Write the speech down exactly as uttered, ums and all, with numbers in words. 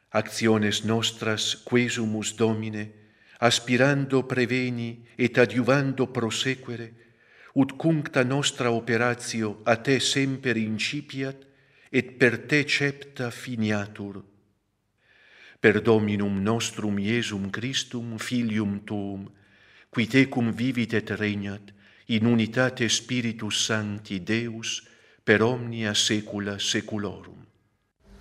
actiones nostras quesumus Domine, aspirando preveni et adiuvando prosequere, ut cuncta nostra operatio a te semper incipiat, et per te cepta finiatur. Per Dominum nostrum Iesum Christum, Filium Tuum, qui tecum vivit et regnat, in unitate Spiritus Sancti Deus, per omnia saecula saeculorum.